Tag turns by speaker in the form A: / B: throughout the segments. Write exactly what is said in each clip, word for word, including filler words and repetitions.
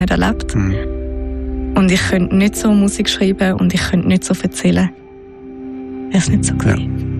A: nicht erlebt.
B: Mhm.
A: Und ich könnte nicht so Musik schreiben und ich könnte nicht so erzählen. Wäre es nicht so gewesen.
B: Ja.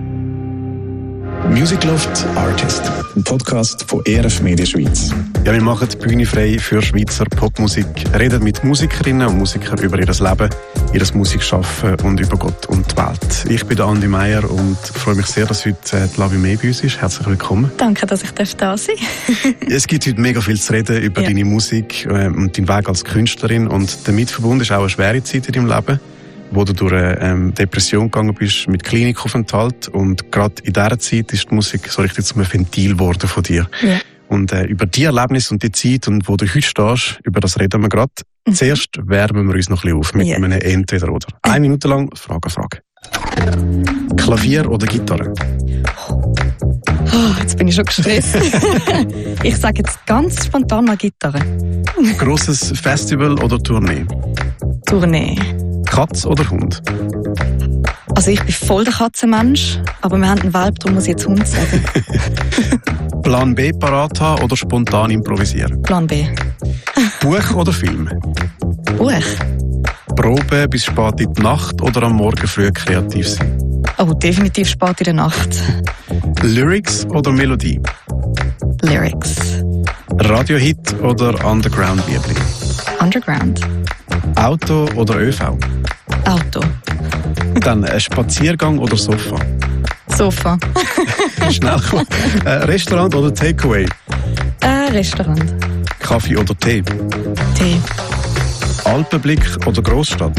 B: Music Loft Artist, ein Podcast von E R F Media Schweiz.
C: Ja, wir machen die Bühne frei für Schweizer Popmusik, reden mit Musikerinnen und Musikern über ihr Leben, ihr Musikschaffen und über Gott und die Welt. Ich bin der Andi Meier und freue mich sehr, dass heute die Lavi May bei uns ist. Herzlich willkommen.
A: Danke, dass ich da sein darf.
C: Es gibt heute mega viel zu reden über ja. deine Musik äh, und deinen Weg als Künstlerin. Und damit verbunden ist auch eine schwere Zeit in deinem Leben, wo du durch eine ähm, Depression gegangen bist mit Klinikaufenthalt. Und gerade in dieser Zeit ist die Musik so richtig zum Ventil geworden von dir.
A: Ja.
C: Und äh, über die Erlebnisse und die Zeit, und wo du heute stehst, über das reden wir gerade. Mhm. Zuerst wärmen wir uns noch ein bisschen auf mit ja. einem Entweder-Oder. Eine Minute lang Frage, Frage. Klavier oder Gitarre?
A: Oh, jetzt bin ich schon gestresst. Ich sage jetzt ganz spontan mal Gitarre.
C: Grosses Festival oder Tournee?
A: Tournee.
C: Katz oder Hund?
A: Also ich bin voll der Katzenmensch, aber wir haben einen Welp, darum muss ich jetzt Hund sagen.
C: Plan B parat haben oder spontan improvisieren?
A: Plan B.
C: Buch oder Film?
A: Buch.
C: Probe bis spät in die Nacht oder am Morgen früh kreativ sein?
A: Oh, definitiv spät in der Nacht.
C: Lyrics oder Melodie?
A: Lyrics.
C: Radiohit oder Underground-Liebling?
A: Underground.
C: Auto oder ÖV?
A: Auto.
C: Dann ein Spaziergang oder Sofa?
A: Sofa.
C: Schnell kommen. Äh, Restaurant oder Takeaway?
A: Äh, Restaurant.
C: Kaffee oder Tee?
A: Tee.
C: Alpenblick oder Großstadt?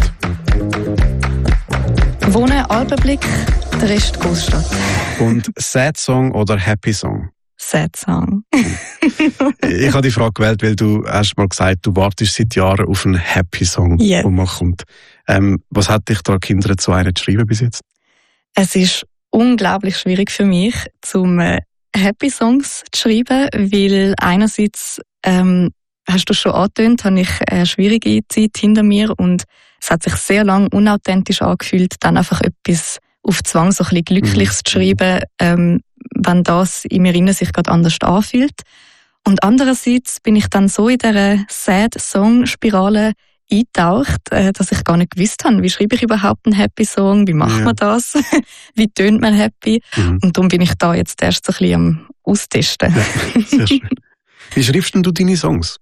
A: Wohnen, Alpenblick, der Rest Großstadt.
C: Und Sad Song oder Happy Song?
A: Sad Song.
C: Ich habe die Frage gewählt, weil du erst mal gesagt hast, du wartest seit Jahren auf einen Happy Song,
A: yeah.
C: der mal kommt. Ähm, was hat dich daran gehindert, so einen zu schreiben bis jetzt?
A: Es ist unglaublich schwierig für mich, zum äh, Happy Songs zu schreiben, weil einerseits, ähm, hast du schon angetönt, habe ich eine schwierige Zeit hinter mir und es hat sich sehr lange unauthentisch angefühlt, dann einfach etwas auf Zwang so ein bisschen Glückliches mhm. zu schreiben, ähm, wenn das in mir innen sich gerade anders anfühlt. Und andererseits bin ich dann so in dieser Sad-Song-Spirale eingetaucht, äh, dass ich gar nicht gewusst habe, wie schreibe ich überhaupt einen Happy-Song, wie macht ja. man das, wie tönt man happy. Mhm. Und darum bin ich da jetzt erst so ein bisschen am Austesten.
C: Ja, sehr schön. Wie schreibst denn du deine Songs?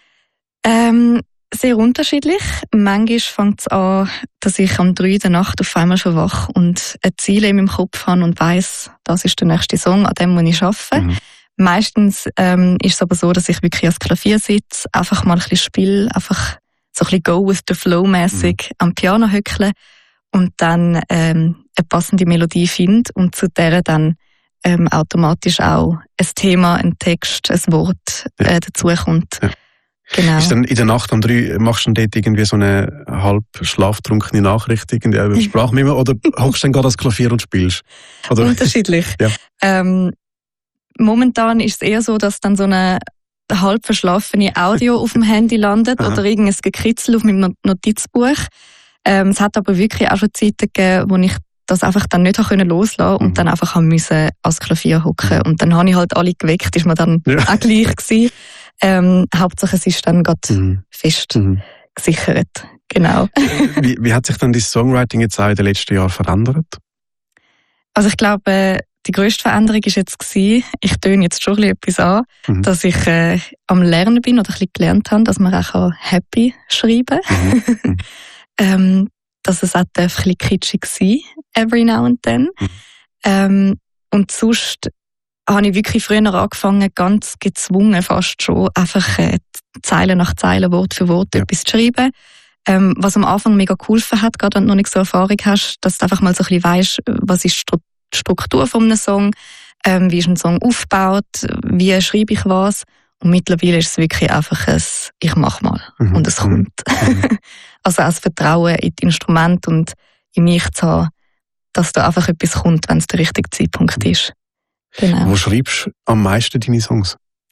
A: Ähm, sehr unterschiedlich. Manchmal fängt es an, dass ich um drei in der Nacht auf einmal schon wach und ein Ziel in meinem Kopf habe und weiss, das ist der nächste Song, an dem muss ich arbeiten. Mhm. Meistens ähm, ist es aber so, dass ich wirklich ans Klavier sitze, einfach mal ein bisschen spiele, einfach so ein bisschen go with the flow mäßig mhm. am Piano hückle und dann ähm, eine passende Melodie finde und zu der dann ähm, automatisch auch ein Thema, ein Text, ein Wort äh, ja. dazukommt. Ja. Genau. Ist
C: dann in der Nacht um drei, machst du dann dort irgendwie so eine halb schlaftrunkene Nachricht irgendwie über Sprachmemo oder hockst du dann gerade ans Klavier und spielst? Oder?
A: Unterschiedlich.
C: Ja.
A: Ähm, momentan ist es eher so, dass dann so eine halb verschlafene Audio auf dem Handy landet oder irgendein Gekritzel auf meinem Notizbuch. Ähm, es hat aber wirklich auch schon Zeiten gegeben, wo ich das einfach dann nicht loslassen konnte und mhm. dann einfach musste ans Klavier hocken. Und dann habe ich halt alle geweckt, ist mir dann ja. auch gleich gewesen. Ähm, Hauptsache es ist dann gerade mhm. fest mhm. gesichert. Genau.
C: Wie, wie hat sich dann das Songwriting jetzt auch in den letzten Jahren verändert?
A: Also ich glaube, die grösste Veränderung war jetzt gewesen, ich töne jetzt schon ein bisschen etwas an, mhm. dass ich äh, am Lernen bin oder ein bisschen gelernt habe, dass man auch happy schreiben kann. Mhm. ähm, dass es auch ein bisschen kitschig sein every now and then. Mhm. Ähm, und sonst habe ich wirklich früher angefangen, ganz gezwungen fast schon, einfach äh, Zeile nach Zeile, Wort für Wort ja. etwas zu schreiben. Ähm, was am Anfang mega geholfen hat, gerade wenn du noch nicht so Erfahrung hast, dass du einfach mal so ein bisschen weisst, was ist die Struktur von einem Song, ähm, wie ist ein Song aufgebaut, wie schreibe ich was. Und mittlerweile ist es wirklich einfach ein «Ich mach mal» mhm. und es kommt. Mhm. Also auch das Vertrauen in die Instrumente und in mich zu haben, dass da einfach etwas kommt, wenn es der richtige Zeitpunkt ist. Genau.
C: Wo schreibst du am meisten deine Songs?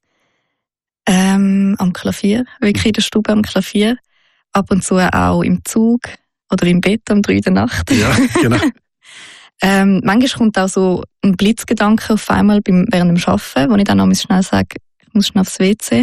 A: Ähm, am Klavier, wirklich in der Stube am Klavier. Ab und zu auch im Zug oder im Bett um drei in der Nacht.
C: Ja, genau.
A: ähm, manchmal kommt auch so ein Blitzgedanke auf einmal beim, während dem Arbeiten, wo ich dann noch schnell sage, ich muss schnell aufs W C.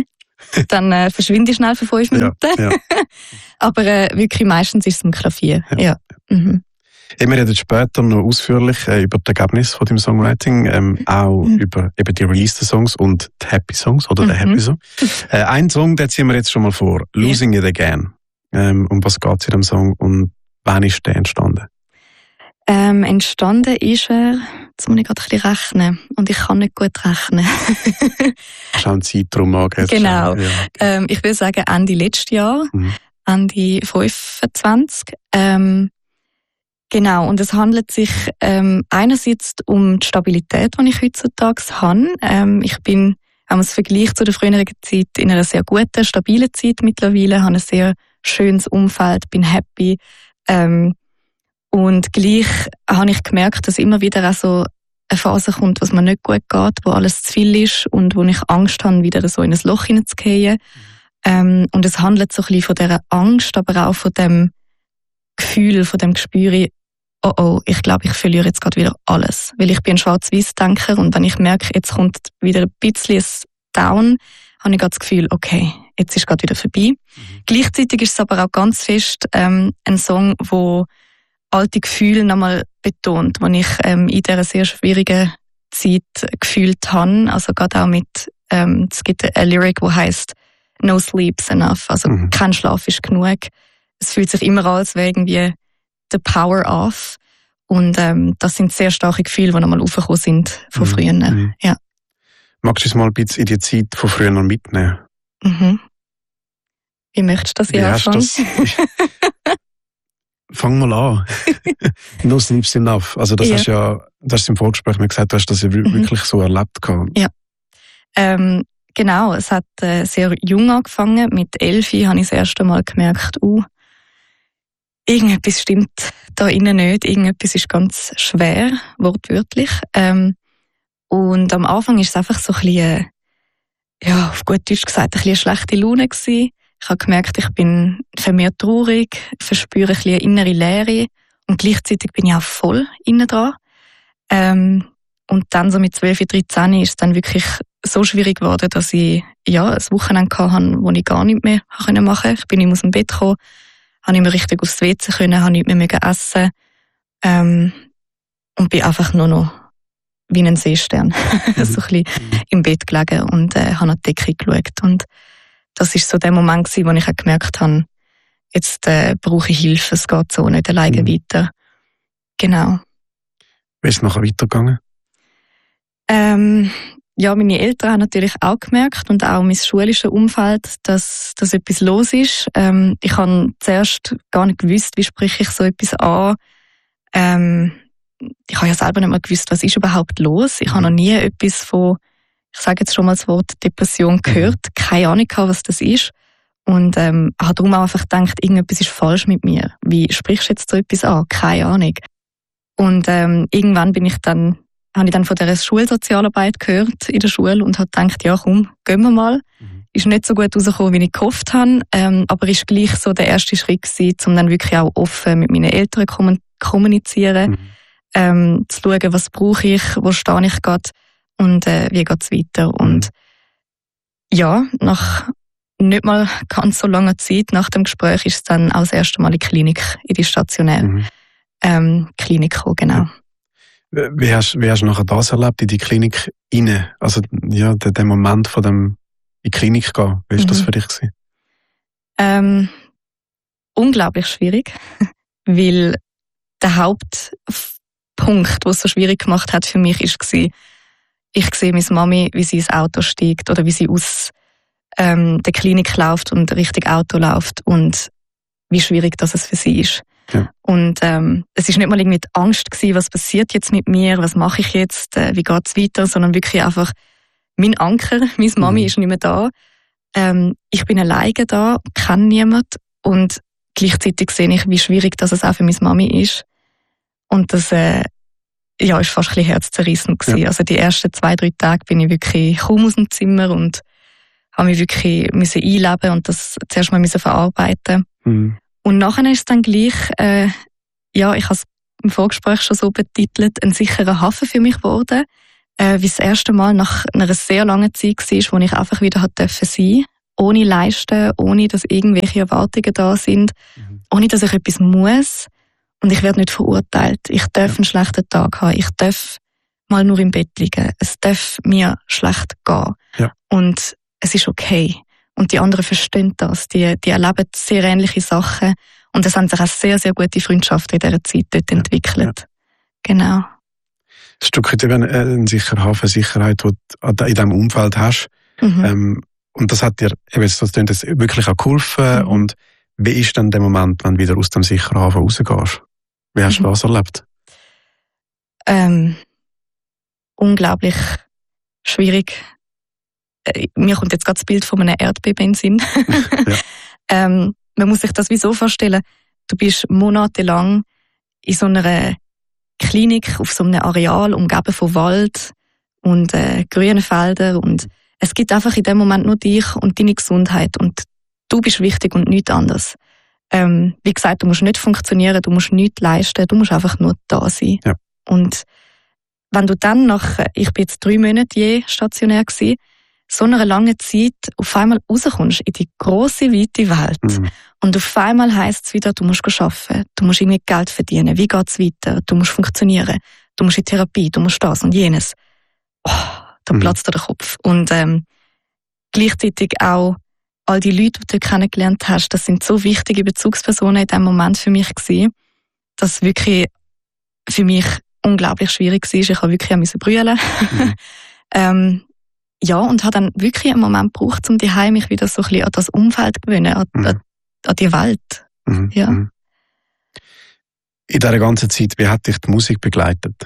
A: dann äh, verschwinde ich schnell für fünf Minuten. Ja, ja. Aber äh, wirklich meistens ist es am Klavier. Ja. Ja. Mhm.
C: Wir reden später noch ausführlich äh, über das Ergebnis von dem Songwriting, ähm, auch mhm. über eben die released Songs und die Happy Songs oder mhm. den Happy Song. Äh, ein Song, den ziehen wir jetzt schon mal vor, Losing It Again. Ähm, um was geht es in dem Song und wann ist der entstanden?
A: Ähm, entstanden ist er, jetzt muss ich gerade ein bisschen rechnen und ich kann nicht gut rechnen.
C: Hast du auch einen Zeitraum angegeben?
A: Genau. Ja. Ähm, ich würde sagen Ende letztes Jahr, mhm. Ende fünfundzwanzig. Ähm, Genau, und es handelt sich ähm, einerseits um die Stabilität, die ich heutzutage habe. Ähm, ich bin, wenn man es vergleicht zu der früheren Zeit, in einer sehr guten, stabilen Zeit mittlerweile, habe ein sehr schönes Umfeld, bin happy. Ähm, und gleich habe ich gemerkt, dass immer wieder auch so eine Phase kommt, was mir nicht gut geht, wo alles zu viel ist und wo ich Angst habe, wieder so in ein Loch hineinzugehen. Ähm, und es handelt so ein bisschen von dieser Angst, aber auch von dem Gefühl, von dem Gespür, oh oh, ich glaube, ich verliere jetzt gerade wieder alles. Weil ich bin ein Schwarz-Weiß-Denker und wenn ich merke, jetzt kommt wieder ein bisschen ein Down, habe ich gerade das Gefühl, okay, jetzt ist gerade wieder vorbei. Mhm. Gleichzeitig ist es aber auch ganz fest ähm, ein Song, wo alte Gefühle nochmal betont, die ich ähm, in dieser sehr schwierigen Zeit gefühlt habe. Also gerade auch mit, ähm, es gibt eine Lyric, die heisst No sleep's enough, also mhm. kein Schlaf ist genug. Es fühlt sich immer an, als wäre irgendwie the power off. Und ähm, das sind sehr starke Gefühle, die nochmal aufgekommen sind von früher. Mhm. Ja.
C: Magst du uns mal ein bisschen in die Zeit von früher noch mitnehmen?
A: Mhm. Wie möchtest du das hier anfangen?
C: Fang mal an. No sleep's enough. Also das ja. hast ja, das hast du im Vorgespräch mir gesagt, du hast das ja mhm. wirklich so erlebt gehabt.
A: Ja. Ähm, genau, es hat äh, sehr jung angefangen. Mit elf habe ich das erste Mal gemerkt, uh, irgendetwas stimmt da innen nicht, irgendetwas ist ganz schwer, wortwörtlich. Ähm, und am Anfang ist es einfach so ein bisschen, ja, auf gut Deutsch gesagt, ein bisschen eine schlechte Laune gewesen. Ich habe gemerkt, ich bin vermehrt traurig, verspüre ein bisschen eine innere Leere und gleichzeitig bin ich auch voll innen dran. Ähm, und dann so mit zwölf, dreizehn ist es dann wirklich so schwierig geworden, dass ich ja, ein Wochenende hatte, wo ich gar nichts mehr machen konnte. Ich bin nicht mehr aus dem Bett gekommen, habe nicht mehr richtig aufs W C können, habe nichts mehr essen ähm, und bin einfach nur noch wie ein Seestern mhm. so ein bisschen im Bett gelegen und äh, habe an die Decke geschaut. Und das war so der Moment, wo ich auch gemerkt habe, jetzt äh, brauche ich Hilfe, es geht so nicht alleine mhm. weiter. Genau.
C: Wie ist es nachher weitergegangen?
A: Ähm, ja, meine Eltern haben natürlich auch gemerkt und auch mein schulisches Umfeld, dass, dass etwas los ist. Ähm, ich habe zuerst gar nicht gewusst, wie spreche ich so etwas an. Ähm, ich habe ja selber nicht mehr gewusst, was ist überhaupt los. Ich habe noch nie etwas von, ich sage jetzt schon mal das Wort Depression gehört, keine Ahnung gehabt, was das ist. Und ähm, habe darum auch einfach gedacht, irgendetwas ist falsch mit mir. Wie sprichst du jetzt so etwas an? Keine Ahnung. Und ähm, irgendwann bin ich dann habe ich dann von dieser Schulsozialarbeit gehört in der Schule und habe gedacht, ja komm, gehen wir mal. Mhm. Ist nicht so gut rausgekommen, wie ich gehofft habe, ähm, aber ist gleich so der erste Schritt gewesen, um dann wirklich auch offen mit meinen Eltern zu kommunizieren, mhm. ähm, zu schauen, was brauche ich, wo stehe ich gerade und äh, wie geht es weiter. Mhm. Und ja, nach nicht mal ganz so langer Zeit nach dem Gespräch ist es dann auch das erste Mal in die Klinik, in die stationäre mhm. ähm, Klinik gekommen, genau.
C: Wie hast, wie hast du nachher das erlebt, in die Klinik rein? Also, ja, der, der Moment von dem in die Klinik gehen, wie war mhm. das für dich gewesen?
A: Ähm, unglaublich schwierig, weil der Hauptpunkt, was es so schwierig gemacht hat für mich, war, ich sehe meine Mami, wie sie ins Auto steigt oder wie sie aus ähm, der Klinik läuft und Richtung Auto läuft und wie schwierig das es für sie ist. Ja. Und ähm, es ist nicht mal irgendwie die Angst gewesen, was passiert jetzt mit mir, was mache ich jetzt, äh, wie geht's weiter, sondern wirklich einfach mein Anker, meine Mami mhm. ist nicht mehr da, ähm, ich bin alleine da, kenne niemanden und gleichzeitig sehe ich, wie schwierig das es auch für meine Mami ist und das äh, ja, ist fast ein bisschen herzzerrissend gewesen. Ja. Also die ersten zwei, drei Tage bin ich wirklich kaum aus dem Zimmer und habe mich wirklich müssen einleben und das zuerst mal müssen verarbeiten. Mhm. Und nachher ist es dann gleich, äh, ja, ich habe es im Vorgespräch schon so betitelt, ein sicherer Hafen für mich geworden, äh, wie das erste Mal nach einer sehr langen Zeit war, wo ich einfach wieder sein durfte. ohne Leisten, ohne dass irgendwelche Erwartungen da sind, mhm. ohne dass ich etwas muss. Und ich werde nicht verurteilt. Ich darf ja. einen schlechten Tag haben. Ich darf mal nur im Bett liegen. Es darf mir schlecht gehen. Ja. Und es ist okay. Und die anderen verstehen das. Die, die erleben sehr ähnliche Sachen. Und es haben sich auch sehr, sehr gute Freundschaften in dieser Zeit dort ja. entwickelt. Ja. Genau.
C: Ein Stück weit eben eine Sicherheit, Sicherheit, die du in diesem Umfeld hast. Mhm. Ähm, und das hat dir, eben, das klingt jetzt wirklich auch geholfen. Mhm. Und wie ist dann der Moment, wenn du wieder aus dem Sicherhafen rausgehst? Wie hast du mhm. das erlebt?
A: Ähm, unglaublich schwierig. Äh, mir kommt jetzt gerade das Bild von einem Erdbeben in den Sinn. ja. ähm, man muss sich das wie so vorstellen, du bist monatelang in so einer Klinik auf so einem Areal, umgeben von Wald und äh, grünen Feldern, und es gibt einfach in dem Moment nur dich und deine Gesundheit, und du bist wichtig und nichts anderes. Ähm, wie gesagt, du musst nicht funktionieren, du musst nichts leisten, du musst einfach nur da sein. Ja. Und wenn du dann nach, ich bin jetzt drei Monate je stationär gewesen, so einer langen Zeit auf einmal rauskommst in die grosse, weite Welt. Mhm. Und auf einmal heisst es wieder, du musst arbeiten, du musst irgendwie Geld verdienen, wie geht's weiter, du musst funktionieren, du musst in Therapie, du musst das und jenes. Oh, da mhm. platzt dir der Kopf. Und ähm, gleichzeitig auch all die Leute, die du kennengelernt hast, das sind so wichtige Bezugspersonen in diesem Moment für mich gewesen, dass wirklich für mich unglaublich schwierig war. Ich habe wirklich müssen brüllen. Mhm. ähm, ja, und habe dann wirklich einen Moment gebraucht, um die Heim mich wieder so ein bisschen an das Umfeld zu gewöhnen, an, mhm. an, an die Welt.
C: Mhm.
A: Ja.
C: In dieser ganzen Zeit, wie hat dich die Musik begleitet?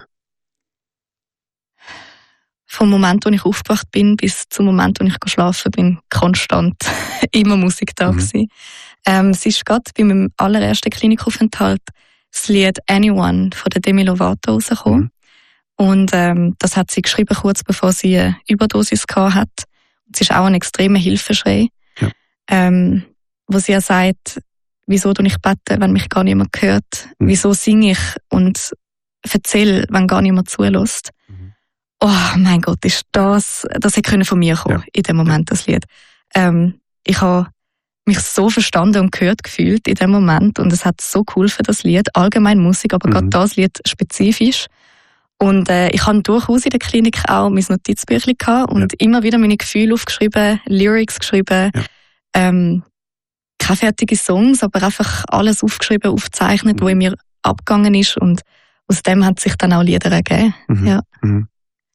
A: Vom Moment, wo ich aufgewacht bin, bis zum Moment, wo ich geschlafen bin, konstant immer Musik da mhm. gewesen. Ähm, es ist gerade bei meinem allerersten Klinikaufenthalt das Lied «Anyone» von der Demi Lovato rausgekommen. Mhm. Und ähm, das hat sie geschrieben, kurz bevor sie eine Überdosis gehabt hat. Es ist auch ein extremer Hilfeschrei, ja. ähm, wo sie ja sagt, wieso du nicht bete, wenn mich gar niemand hört? Mhm. Wieso singe ich und erzähle, wenn gar niemand zulässt? Mhm. Oh mein Gott, ist das, das hätte von mir kommen, ja. in dem Moment, das Lied. Ähm, ich habe mich so verstanden und gehört gefühlt in dem Moment, und es hat so geholfen, das Lied, allgemein Musik, aber mhm. gerade das Lied spezifisch. Und äh, ich habe durchaus in der Klinik auch mein Notizbüchlein gehabt und ja. immer wieder meine Gefühle aufgeschrieben, Lyrics geschrieben, ja. ähm, keine fertigen Songs, aber einfach alles aufgeschrieben, aufgezeichnet, mhm. wo in mir abgegangen ist, und aus dem hat sich dann auch Lieder ergeben. Mhm. Ja.
C: Mhm.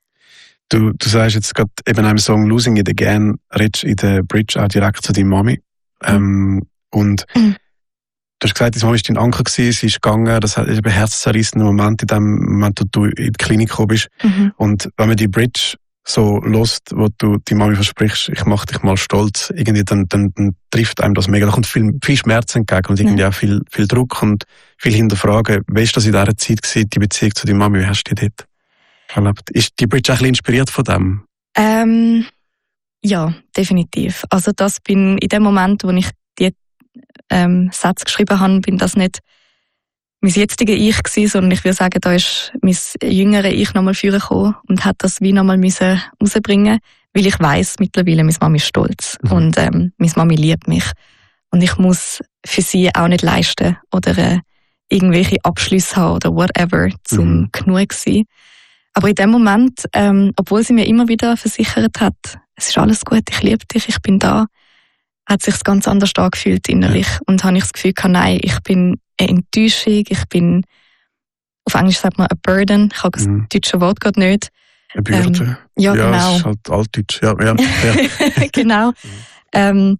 C: Du, du sagst jetzt gerade eben einem Song «Losing It Again», redest in der Bridge auch direkt zu deiner Mami. Mhm. Ähm, und mhm. du hast gesagt, deine Mami war dein Anker gewesen, sie ist gegangen, das hat ein herzzerrissender Moment in dem Moment, wo du in die Klinik gekommen bist. Mhm. Und wenn man die Bridge so hört, wo du die Mami versprichst, ich mach dich mal stolz, irgendwie, dann, dann, dann trifft einem das mega. Da kommt viel, viel Schmerz entgegen und irgendwie ja. auch viel, viel Druck und viel Hinterfragen. Wie war das in dieser Zeit gewesen, die Beziehung zu deiner Mami? Wie hast du die dort erlebt? Ist die Bridge auch ein bisschen inspiriert von dem?
A: Ähm, ja, definitiv. Also das bin in dem Moment, wo ich die ähm, Sätze geschrieben habe, bin das nicht mein jetziger Ich gewesen, sondern ich würde sagen, da ist mein jüngere Ich nochmal vorgekommen und hat das wie nochmal müssen rausbringen, weil ich weiss mittlerweile, meine Mami ist stolz mhm. und ähm, meine Mami liebt mich und ich muss für sie auch nicht leisten oder äh, irgendwelche Abschlüsse haben oder whatever, zum mhm. genug sein. Aber in dem Moment, ähm, obwohl sie mir immer wieder versichert hat, es ist alles gut, ich liebe dich, ich bin da, hat sich ganz anders angefühlt innerlich ja. und habe ich das Gefühl gehabt, nein, ich bin eine Enttäuschung, ich bin, auf Englisch sagt man a burden, ich habe mhm. das deutsche Wort gerade nicht.
C: Eine Bürde. Ähm,
A: ja, ja, genau.
C: Das ist halt altdeutsch, ja. ja, ja.
A: genau. Mhm. Ähm,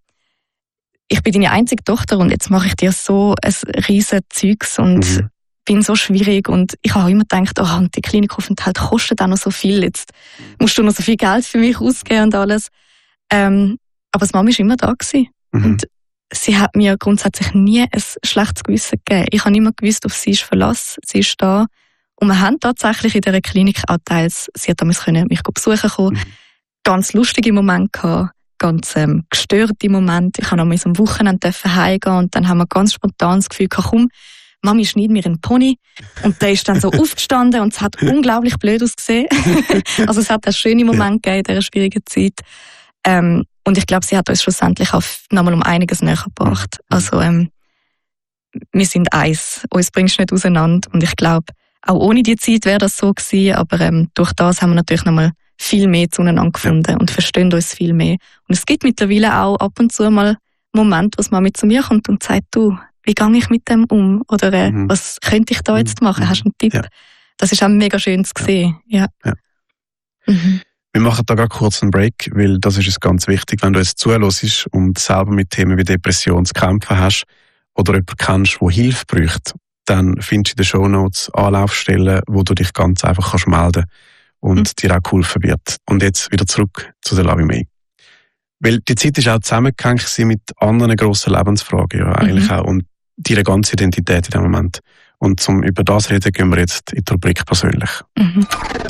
A: ich bin deine einzige Tochter und jetzt mache ich dir so ein riesen Zeugs und mhm. bin so schwierig und ich habe immer gedacht, oh, und die Klinikaufenthalt kostet auch noch so viel, jetzt musst du noch so viel Geld für mich ausgeben und alles. Ähm, aber die Mama war immer da gewesen. Mhm. Und sie hat mir grundsätzlich nie ein schlechtes Gewissen gegeben. Ich habe immer gewusst, auf sie ist Verlass, sie ist da. Und wir haben tatsächlich in dieser Klinik auch teils, sie hat damals können mich besuchen kommen, mhm. ganz lustige Momente gehabt, ganz ähm, gestörte Momente. Ich habe noch am Wochenende heimgehen und dann haben wir ganz spontan das Gefühl gehabt, komm, Mami schneidet mir einen Pony. Und der ist dann so aufgestanden und es hat unglaublich blöd ausgesehen. Also es hat einen schönen Moment gegeben in dieser schwierigen Zeit. Ähm, Und ich glaube, sie hat uns schlussendlich auch nochmal um einiges näher gebracht. Also ähm, wir sind eins, uns bringst du nicht auseinander. Und ich glaube, auch ohne die Zeit wäre das so gewesen, aber ähm, durch das haben wir natürlich nochmal viel mehr zueinander gefunden ja. und verstehen uns viel mehr. Und es gibt mittlerweile auch ab und zu mal Momente, wo man mit zu mir kommt und sagt, du, wie gehe ich mit dem um? Oder äh, mhm. was könnte ich da jetzt machen? Mhm. Hast du einen Tipp? Ja. Das ist auch mega schön zu sehen. Ja. Ja. Ja. Mhm.
C: Wir machen da gerade kurz einen Break, weil das ist uns ganz wichtig, wenn du jetzt zuhörst und selber mit Themen wie Depression zu kämpfen hast oder jemanden kennst, der Hilfe braucht, dann findest du in den Shownotes Anlaufstellen, wo du dich ganz einfach kannst melden und mhm. dir auch geholfen wird. Und jetzt wieder zurück zu der Love May. Weil die Zeit ist auch zusammengehängt mit anderen grossen Lebensfragen, ja, eigentlich mhm. auch, und deine ganze Identität in dem Moment. Und zum über das reden, gehen wir jetzt in die Rubrik persönlich.
A: Mhm.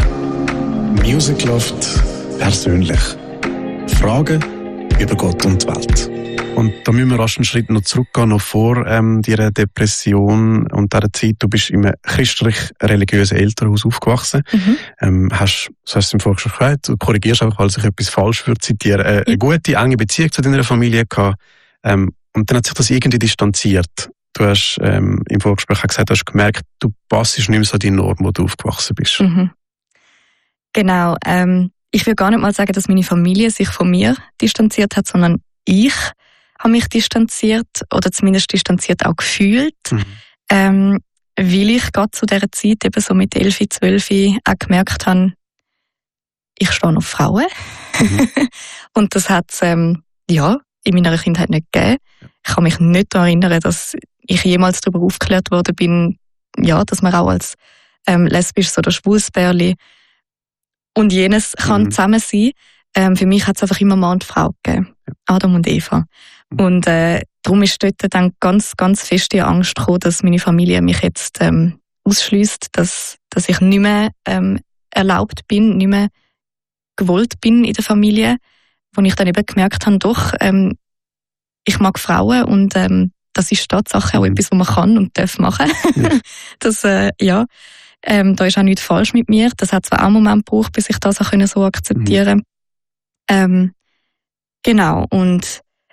B: Music Loft persönlich. Fragen über Gott und die Welt.
C: Und da müssen wir rasch einen Schritt noch zurückgehen, noch vor ähm, deiner Depression und dieser Zeit. Du bist in einem christlich-religiösen Elternhaus aufgewachsen. Mhm. Ähm, hast, so hast du im Vorgespräch gesagt, du korrigierst einfach, falls ich etwas falsch würde zitieren, äh, ja. eine gute, enge Beziehung zu deiner Familie gehabt. Ähm, und dann hat sich das irgendwie distanziert. Du hast ähm, im Vorgespräch gesagt, du hast gemerkt, du passst nicht mehr so die Norm, wo du aufgewachsen bist.
A: Mhm. Genau. Ähm, ich will gar nicht mal sagen, dass meine Familie sich von mir distanziert hat, sondern ich habe mich distanziert oder zumindest distanziert auch gefühlt, mhm. ähm, weil ich gerade zu dieser Zeit eben so mit elf, zwölf auch gemerkt habe, ich stehe auf Frauen. Mhm. Und das hat es ähm, ja, in meiner Kindheit nicht gegeben. Ich kann mich nicht daran erinnern, dass ich jemals darüber aufgeklärt worden bin, ja, dass man auch als ähm, lesbisches oder schwules Pärchen und jenes kann mhm. zusammen sein. Ähm, für mich hat es einfach immer Mann und Frau gegeben. Adam und Eva. Und äh, darum ist dort dann ganz, ganz fest die Angst gekommen, dass meine Familie mich jetzt ähm, ausschliesst, dass, dass ich nicht mehr ähm, erlaubt bin, nicht mehr gewollt bin in der Familie. Wo ich dann eben gemerkt habe, doch, ähm, ich mag Frauen und ähm, das ist Tatsache auch etwas, was man kann und darf machen. Ja. das, äh, ja, ähm, da ist auch nichts falsch mit mir. Das hat zwar auch einen Moment gebraucht, bis ich das auch können so akzeptieren mhm. ähm, Genau, und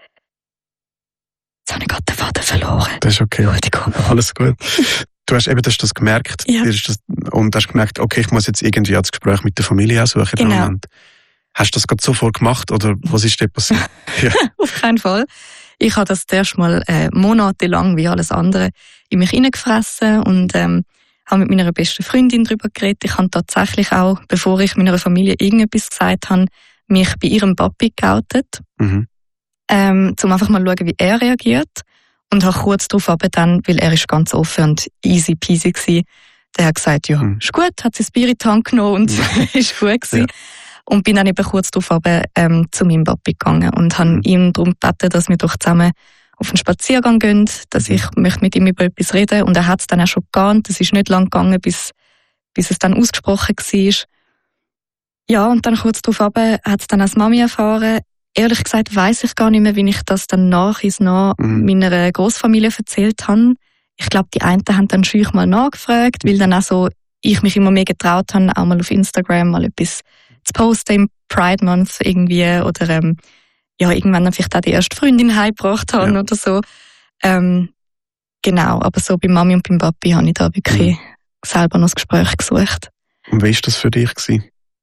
A: jetzt habe ich gerade den Faden verloren.
C: Das ist okay. Alles gut. Du hast eben das, das gemerkt
A: ja.
C: das, und hast gemerkt, okay, ich muss jetzt irgendwie das Gespräch mit der Familie suchen.
A: Genau.
C: Moment. Hast du das gerade sofort gemacht oder was ist denn passiert?
A: Ja. Auf keinen Fall. Ich habe das zuerst mal äh, monatelang wie alles andere in mich hineingefressen und ähm, habe mit meiner besten Freundin darüber geredet. Ich habe tatsächlich auch, bevor ich meiner Familie irgendetwas gesagt habe, mich bei ihrem Papi geoutet, mhm. ähm, um einfach mal zu schauen, wie er reagiert. Und habe kurz darauf aber dann, weil er ist ganz offen und easy peasy gewesen, der hat gesagt, ja, mhm. ist gut, hat sein Bier in die Hand genommen und ja. ist gut gewesen. Ja. Und bin dann eben kurz darauf aber, ähm, zu meinem Papi gegangen und habe mhm. ihm darum gebeten, dass wir doch zusammen auf einen Spaziergang gehen, dass mhm. ich möchte mit ihm über etwas reden. Und er hat es dann auch schon geahnt. Es ist nicht lang gegangen, bis, bis es dann ausgesprochen war. Ja, und dann kurz darauf aber hat es dann als Mami erfahren. Ehrlich gesagt weiss ich gar nicht mehr, wie ich das dann nach ins nach mhm. meiner Großfamilie erzählt habe. Ich glaube, die einen haben dann schüch mal nachgefragt, weil dann auch so ich mich immer mehr getraut habe, auch mal auf Instagram mal etwas zu posten im Pride Month irgendwie oder ähm, ja, irgendwann dann vielleicht auch die erste Freundin heimgebracht haben ja. oder so. Ähm, genau, aber so bei Mami und beim Papi habe ich da wirklich mhm. selber noch das Gespräch gesucht.
C: Und wie war das für dich gewesen?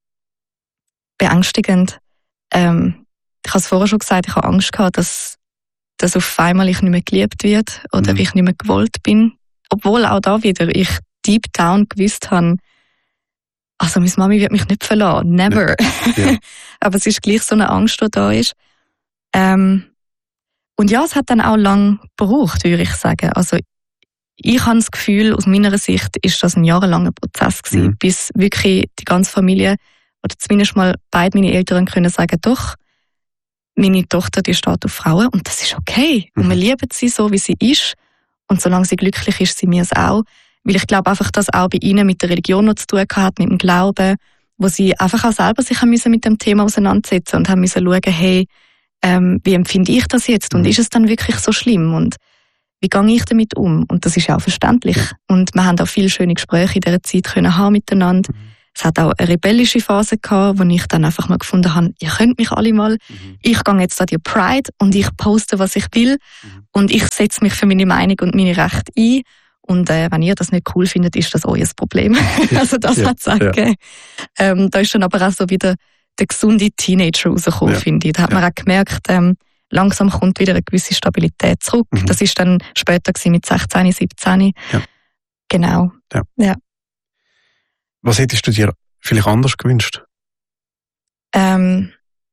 A: Beängstigend. Ähm, ich habe es vorher schon gesagt, ich habe Angst gehabt, dass, dass auf einmal ich nicht mehr geliebt wird oder mhm. ich nicht mehr gewollt bin. Obwohl auch da wieder ich deep down gewusst habe, also meine Mami wird mich nicht verlassen, never. Ja. Ja. Aber es ist gleich so eine Angst, die da ist. Ähm, und ja, es hat dann auch lang gebraucht, würde ich sagen. Also ich habe das Gefühl, aus meiner Sicht ist das ein jahrelanger Prozess gewesen, mhm. bis wirklich die ganze Familie oder zumindest mal beide meine Eltern können sagen, doch, meine Tochter, die steht auf Frauen und das ist okay. Mhm. Und wir lieben sie so, wie sie ist. Und solange sie glücklich ist, sie mir es auch. Weil ich glaube einfach, dass auch bei ihnen mit der Religion noch zu tun hat, mit dem Glauben, wo sie einfach auch selber sich haben müssen mit dem Thema auseinandersetzen und haben müssen schauen, hey, ähm, wie empfinde ich das jetzt? Und mhm. ist es dann wirklich so schlimm? Und wie gehe ich damit um? Und das ist auch verständlich. Und wir haben auch viele schöne Gespräche in dieser Zeit können haben miteinander. Mhm. Es hat auch eine rebellische Phase gehabt, wo ich dann einfach mal gefunden habe, ihr könnt mich alle mal, mhm. ich gehe jetzt an die Pride und ich poste, was ich will mhm. und ich setze mich für meine Meinung und meine Rechte ein. Und äh, wenn ihr das nicht cool findet, ist das euer Problem. Also das ja, hat es auch ja. gegeben. Ähm, da ist dann aber auch so wieder der gesunde Teenager rausgekommen, ja. finde ich. Da hat ja. man auch gemerkt, ähm, langsam kommt wieder eine gewisse Stabilität zurück. Mhm. Das ist dann später gewesen, mit sechzehn, siebzehn. Ja. Genau.
C: Ja.
A: Ja.
C: Was hättest du dir vielleicht anders gewünscht?
A: Ähm,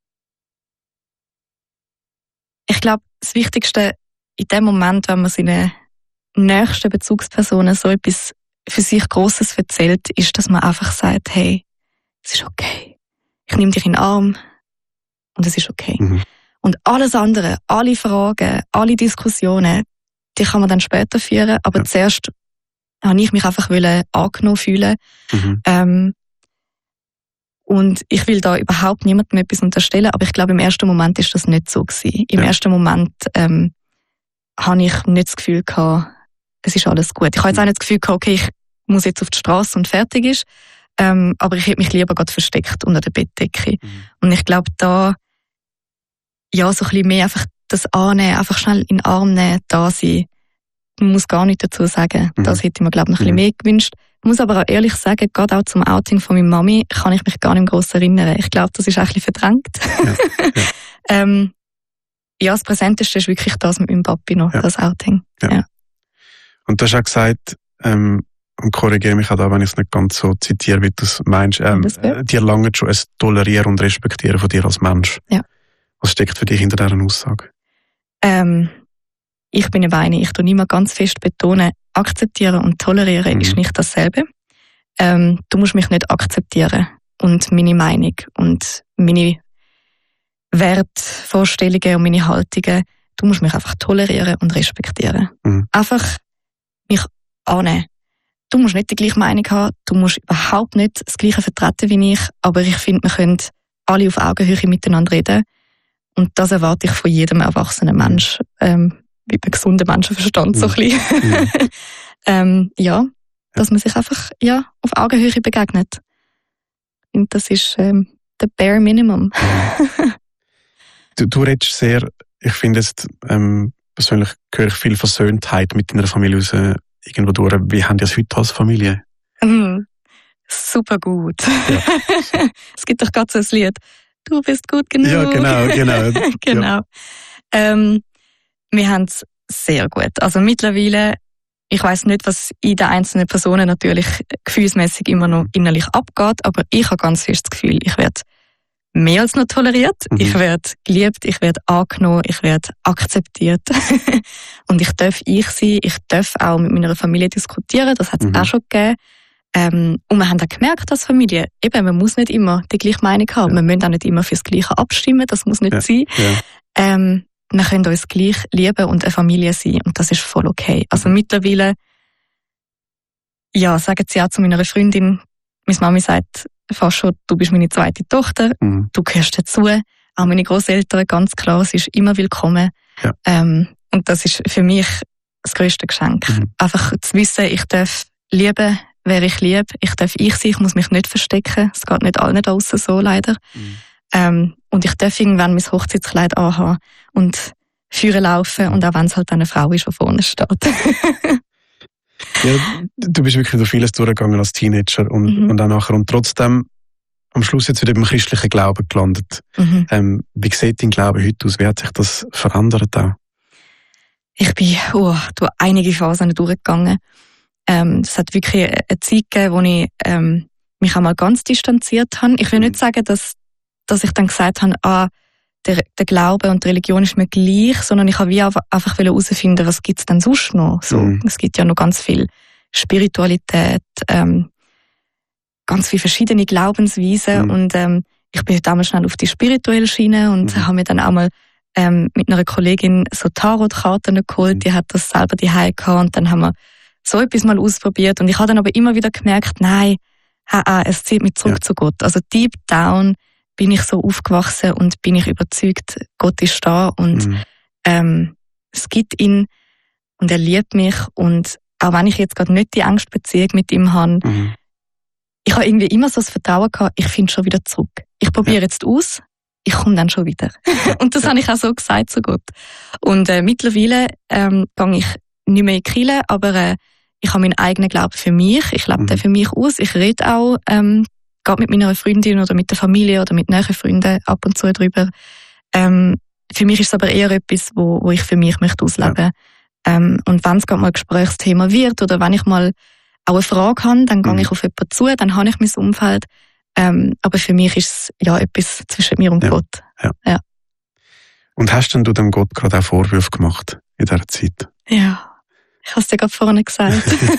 A: ich glaube, das Wichtigste in dem Moment, wenn man seine nächsten Bezugspersonen so etwas für sich Grosses erzählt, ist, dass man einfach sagt, hey, es ist okay. Ich nehme dich in den Arm und es ist okay. Mhm. Und alles andere, alle Fragen, alle Diskussionen, die kann man dann später führen, aber ja. zuerst habe ich mich einfach angenommen fühlen. Mhm. Ähm, und ich will da überhaupt niemandem etwas unterstellen, aber ich glaube, im ersten Moment ist das nicht so gewesen. Im ja. ersten Moment ähm, habe ich nicht das Gefühl gehabt, es ist alles gut. Ich habe jetzt auch nicht das Gefühl gehabt, okay, ich muss jetzt auf die Straße und fertig ist. Ähm, aber ich hätte mich lieber gerade versteckt unter der Bettdecke. Mhm. Und ich glaube, da ja, so ein bisschen mehr einfach das annehmen, einfach schnell in den Arm nehmen, da sein. Man muss gar nichts dazu sagen. Mhm. Das hätte ich mir, glaube ich, noch ein bisschen mehr gewünscht. Ich muss aber auch ehrlich sagen, gerade auch zum Outing von meiner Mami kann ich mich gar nicht gross erinnern. Ich glaube, das ist auch ein bisschen verdrängt. Ja, ja. ähm, ja, das Präsenteste ist wirklich das mit meinem Papi noch, ja. das Outing. Ja. Ja.
C: Und du hast auch gesagt, ähm, und korrigiere mich auch da, wenn ich es nicht ganz so zitiere, wie du es meinst, ähm, äh, dir langt schon ein Tolerieren und Respektieren von dir als Mensch.
A: Ja.
C: Was steckt für dich hinter dieser Aussage?
A: Ähm, ich bin eine eine, ich tue immer ganz fest betonen, akzeptieren und tolerieren mhm. ist nicht dasselbe. Ähm, du musst mich nicht akzeptieren und meine Meinung und meine Wertvorstellungen und meine Haltungen, du musst mich einfach tolerieren und respektieren. Mhm. Einfach mich annehmen. Du musst nicht die gleiche Meinung haben, du musst überhaupt nicht das Gleiche vertreten wie ich, aber ich finde, wir können alle auf Augenhöhe miteinander reden. Und das erwarte ich von jedem erwachsenen Mensch, ähm, wie bei gesundem Menschenverstand, so ein bisschen. Mhm. ähm, ja, dass man sich einfach ja, auf Augenhöhe begegnet. Und das ist ähm, der bare Minimum.
C: du, du redest sehr, ich finde jetzt, ähm, persönlich höre ich viel Versöhntheit mit deiner Familie raus, irgendwo durch. Wie haben die es heute als Familie?
A: Mhm. Super gut. Ja. Es gibt doch gerade so ein Lied. Du bist gut genug.
C: Ja, genau, genau.
A: genau. Ja. Ähm, wir haben es sehr gut. Also mittlerweile, ich weiss nicht, was in den einzelnen Personen natürlich gefühlsmäßig immer noch innerlich abgeht, aber ich habe ganz fest das Gefühl, ich werde mehr als noch toleriert, mhm. ich werde geliebt, ich werde angenommen, ich werde akzeptiert und ich darf ich sein, ich darf auch mit meiner Familie diskutieren, das hat es mhm. auch schon gegeben. Ähm, und wir haben auch gemerkt als Familie, eben, man muss nicht immer die gleiche Meinung haben, ja. wir müssen auch nicht immer fürs Gleiche abstimmen, das muss nicht ja. sein. Ja. Ähm, wir können uns gleich lieben und eine Familie sein und das ist voll okay. Also mittlerweile, ja, sagen sie auch zu meiner Freundin, meine Mami sagt fast schon, du bist meine zweite Tochter, mhm. du gehörst dazu. Auch meine Grosseltern, ganz klar, sie ist immer willkommen. Ja. Ähm, und das ist für mich das grösste Geschenk. Mhm. Einfach zu wissen, ich darf lieben, wer ich liebe, ich darf ich sein, ich muss mich nicht verstecken. Es geht nicht allen draussen so, leider. Mhm. Ähm, und ich darf irgendwann mein Hochzeitskleid anhaben und führen laufen, und auch wenn es halt eine Frau ist, die vorne steht.
C: Ja, du bist wirklich durch vieles durchgegangen als Teenager und, mhm. und auch nachher. Und trotzdem am Schluss jetzt wieder im christlichen Glauben gelandet. Mhm. Ähm, wie sieht dein Glaube heute aus? Wie hat sich das verändert auch?
A: Ich bin oh, durch einige Phasen durchgegangen. Ähm, es hat wirklich eine Zeit gegeben, wo ich ähm, mich einmal ganz distanziert habe. Ich will nicht sagen, dass, dass ich dann gesagt habe, ah, der, der Glaube und die Religion ist mir gleich, sondern ich habe wie einfach herausfinden, was gibt es denn sonst noch? So, mhm. Es gibt ja noch ganz viel Spiritualität, ähm, ganz viele verschiedene Glaubensweisen mhm. und ähm, ich bin damals schnell auf die spirituelle Schiene und mhm. habe mir dann auch mal ähm, mit einer Kollegin so Tarotkarten geholt, mhm. die hat das selber daheim gehabt und dann haben wir so etwas mal ausprobiert und ich habe dann aber immer wieder gemerkt, nein, ha, es zieht mich zurück ja. zu Gott. Also deep down bin ich so aufgewachsen und bin ich überzeugt, Gott ist da und mhm. ähm, es gibt ihn und er liebt mich und auch wenn ich jetzt gerade nicht die Angstbeziehung mit ihm habe, mhm. ich habe irgendwie immer so das Vertrauen gehabt, ich finde schon wieder zurück. Ich probiere ja. jetzt aus, ich komme dann schon wieder. Und das ja. habe ich auch so gesagt zu Gott. Und äh, mittlerweile ähm, gehe ich nicht mehr in die Kirche, aber äh, ich habe meinen eigenen Glauben für mich. Ich lebe mhm. den für mich aus. Ich rede auch ähm, gerade mit meiner Freundin oder mit der Familie oder mit nahen Freunden ab und zu darüber. Ähm, für mich ist es aber eher etwas, wo, wo ich für mich möchte ausleben. Ja. Ähm, und wenn es gerade mal ein Gesprächsthema wird oder wenn ich mal auch eine Frage habe, dann gehe mhm. ich auf jemanden zu, dann habe ich mein Umfeld. Ähm, aber für mich ist es ja etwas zwischen mir und
C: ja.
A: Gott.
C: Ja.
A: Ja.
C: Und hast denn du dem Gott gerade auch Vorwürfe gemacht in dieser Zeit?
A: Ja, ich habe es dir gerade vorhin gesagt.